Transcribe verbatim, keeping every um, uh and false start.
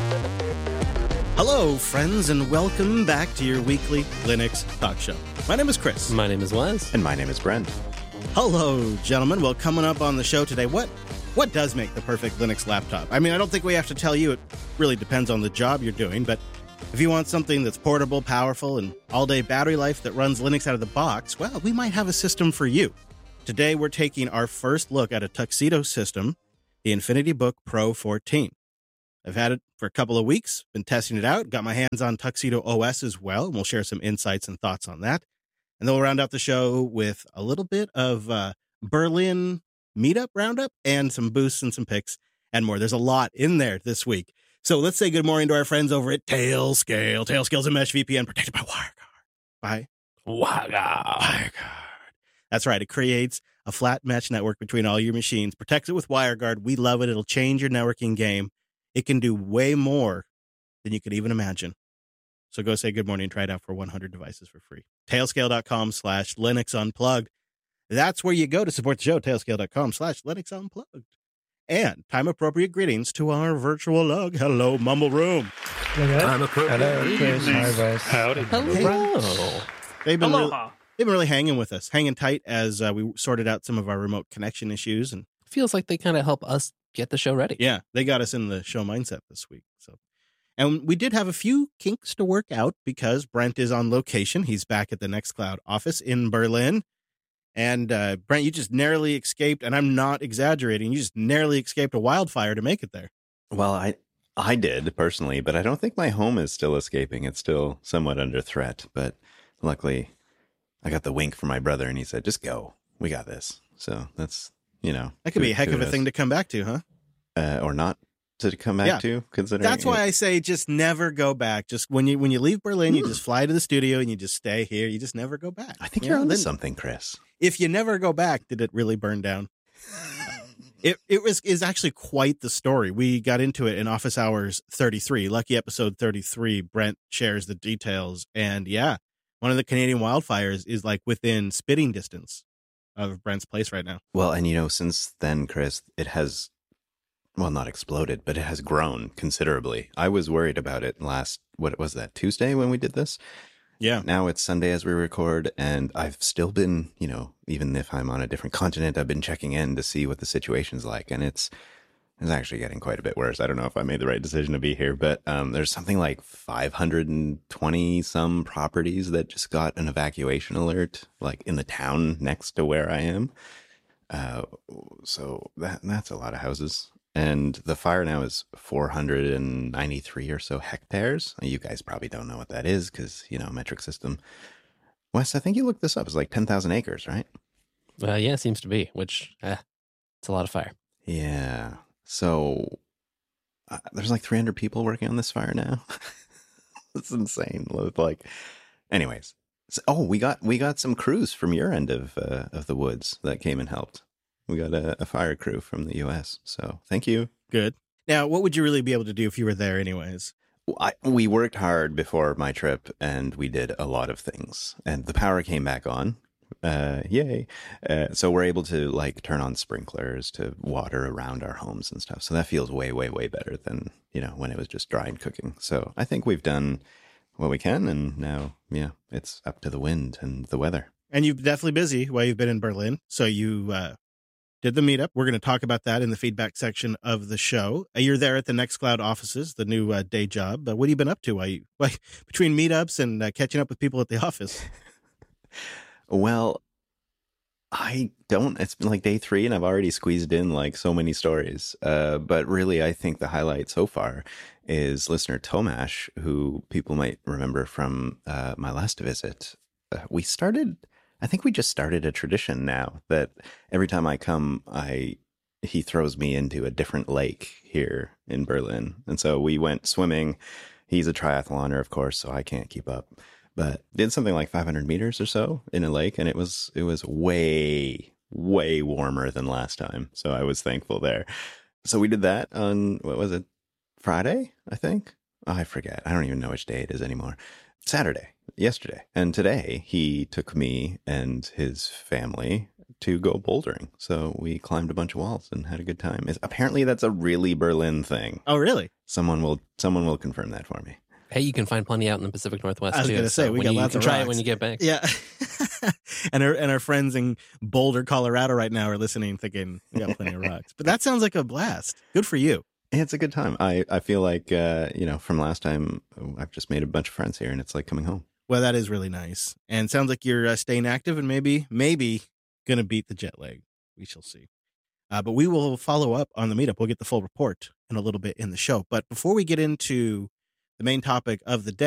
Hello, friends, and welcome back to your weekly Linux talk show. My name is Chris. My name is Wes. And my name is Brent. Hello, gentlemen. Well, coming up on the show today, what what does make the perfect Linux laptop? I mean, I don't think we have to tell you. It really depends on the job you're doing, but if you want something that's portable, powerful, and all-day battery life that runs Linux out of the box, well, we might have a system for you. Today, we're taking our first look at a Tuxedo system, the InfinityBook Pro fourteen. I've had it for a couple of weeks, been testing it out, got my hands on Tuxedo O S as well, and we'll share some insights and thoughts on that. And then we'll round out the show with a little bit of uh, Berlin meetup roundup and some boosts and some picks and more. There's a lot in there this week. So let's say good morning to our friends over at Tailscale. Tailscale's a mesh V P N protected by WireGuard. By WireGuard. WireGuard. That's right. It creates a flat mesh network between all your machines, protects it with WireGuard. We love it. It'll change your networking game. It can do way more than you could even imagine. So go say good morning and try it out for one hundred devices for free. Tailscale.com slash Linux Unplugged. That's where you go to support the show, tailscale.com slash Linux Unplugged. And time-appropriate greetings to our virtual lug. Hello, Mumble Room. Time appropriate. Hello, Chris. Hi, Wes. Howdy. Hello. They've been, really, Aloha. they've been really hanging with us, hanging tight as uh, we sorted out some of our remote connection issues. And Feels like they kind of help us get the show ready. yeah, they got us in the show mindset this week. So, and we did have a few kinks to work out because Brent is on location. He's back at the Nextcloud office in Berlin. And uh, Brent, you just narrowly escaped, and I'm not exaggerating, you just narrowly escaped a wildfire to make it there. Well, I I did personally, but I don't think my home is still escaping. It's still somewhat under threat. But luckily, I got the wink from my brother, and he said, just go. We got this. So that's, you know. That could be a heck of a thing to come back to, huh? Uh, or not to come back Yeah. to, considering. That's why I say just never go back. Just when you when you leave Berlin, you just fly to the studio and you just stay here. You just never go back. I think You you're know, onto then- something, Chris. If you never go back, did it really burn down? It it was is actually quite the story. We got into it in Office Hours thirty-three, lucky episode thirty-three. Brent shares the details, and yeah, one of the Canadian wildfires is like within spitting distance of Brent's place right now. Well, and you know, since then, Chris, it has, well, not exploded, but it has grown considerably. I was worried about it last, what was that, Tuesday when we did this? Yeah, Now it's Sunday as we record, and I've still been, you know, even if I'm on a different continent, I've been checking in to see what the situation's like, and it's it's actually getting quite a bit worse. I don't know if I made the right decision to be here, but um, there's something like five hundred twenty some properties that just got an evacuation alert, like in the town next to where I am. Uh, so that that's a lot of houses. And the fire now is four hundred ninety-three or so hectares. You guys probably don't know what that is because, you know, metric system. Wes, I think you looked this up. It's like ten thousand acres, right? Uh, yeah, seems to be, which, uh, it's a lot of fire. Yeah. So uh, there's like three hundred people working on this fire now. That's insane. Like, anyways. So, oh, we got we got some crews from your end of uh, of the woods that came and helped. We got a, a fire crew from the U S. So thank you. good. Now, what would you really be able to do if you were there, anyways? I, we worked hard before my trip, and we did a lot of things. And the power came back on. Uh, yay. Uh, so we're able to, like, turn on sprinklers to water around our homes and stuff. So that feels way, way, way better than, you know, when it was just dry and cooking. So I think we've done what we can, and now, yeah, it's up to the wind and the weather. And you've definitely busy while you've been in Berlin. So you uh, did the meetup. We're going to talk about that in the feedback section of the show. Uh, You're there at the Nextcloud offices, the new uh, day job. Uh, what have you been up to while you, like, between meetups and uh, catching up with people at the office? Well, I don't. It's been like day three, and I've already squeezed in like so many stories. Uh, but really, I think the highlight so far is listener Tomash, who people might remember from uh, my last visit. Uh, we started, I think we just started a tradition now that every time I come, I he throws me into a different lake here in Berlin. And so we went swimming. He's a triathloner, of course, so I can't keep up. But did something like five hundred meters or so in a lake, and it was it was way, way warmer than last time. So I was thankful there. So we did that on, what was it, Friday, I think? Oh, I forget. I don't even know which day it is anymore. Saturday, yesterday. And today he took me and his family to go bouldering. So we climbed a bunch of walls and had a good time. It's, apparently that's a really Berlin thing. Oh, really? Someone will someone will confirm that for me. Hey, you can find plenty out in the Pacific Northwest I was too. gonna say, we when got you, lots you of can try rocks. it when you get back. Yeah. and our and our friends in Boulder, Colorado right now are listening thinking we got plenty of rocks. But that sounds like a blast. Good for you. It's a good time. I, I feel like, uh, you know, from last time, I've just made a bunch of friends here and it's like coming home. Well, that is really nice. And sounds like you're uh, staying active and maybe, maybe going to beat the jet lag. We shall see. Uh, but we will follow up on the meetup. We'll get the full report in a little bit in the show. But before we get into the main topic of the day,